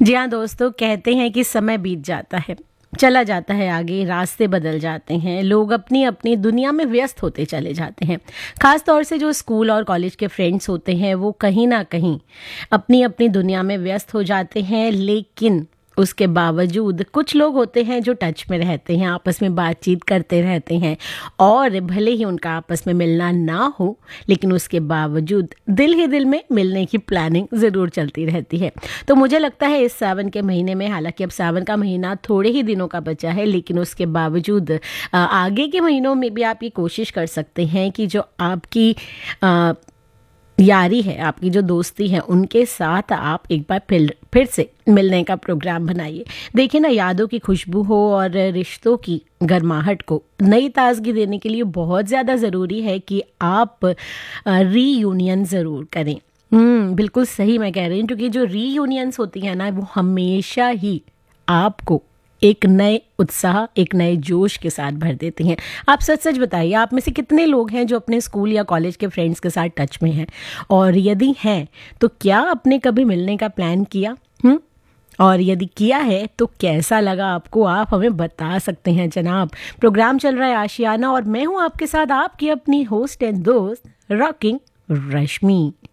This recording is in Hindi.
जी हाँ दोस्तों, कहते हैं कि समय बीत जाता है, चला जाता है आगे, रास्ते बदल जाते हैं, लोग अपनी अपनी दुनिया में व्यस्त होते चले जाते हैं। खास तौर से जो स्कूल और कॉलेज के फ्रेंड्स होते हैं वो कहीं ना कहीं अपनी अपनी दुनिया में व्यस्त हो जाते हैं, लेकिन उसके बावजूद कुछ लोग होते हैं जो टच में रहते हैं, आपस में बातचीत करते रहते हैं, और भले ही उनका आपस में मिलना ना हो, लेकिन उसके बावजूद दिल ही दिल में मिलने की प्लानिंग ज़रूर चलती रहती है। तो मुझे लगता है इस सावन के महीने में, हालांकि अब सावन का महीना थोड़े ही दिनों का बचा है, लेकिन उसके बावजूद आगे के महीनों में भी आप ये कोशिश कर सकते हैं कि जो आपकी यारी है, आपकी जो दोस्ती है, उनके साथ आप एक बार फिर से मिलने का प्रोग्राम बनाइए। देखिए ना, यादों की खुशबू हो और रिश्तों की गर्माहट को नई ताजगी देने के लिए बहुत ज़्यादा ज़रूरी है कि आप रीयूनियन ज़रूर करें। बिल्कुल सही मैं कह रही हूँ, क्योंकि जो रीयूनियंस होती हैं ना, वो हमेशा ही आपको एक नए उत्साह, एक नए जोश के साथ भर देती हैं। आप सच सच बताइए, आप में से कितने लोग हैं जो अपने स्कूल या कॉलेज के फ्रेंड्स के साथ टच में हैं, और यदि हैं तो क्या आपने कभी मिलने का प्लान किया? और यदि किया है तो कैसा लगा आपको? आप हमें बता सकते हैं जनाब। प्रोग्राम चल रहा है आशियाना, और मैं हूँ आपके साथ आपकी अपनी होस्ट एंड दोस्त रॉकिंग रश्मि।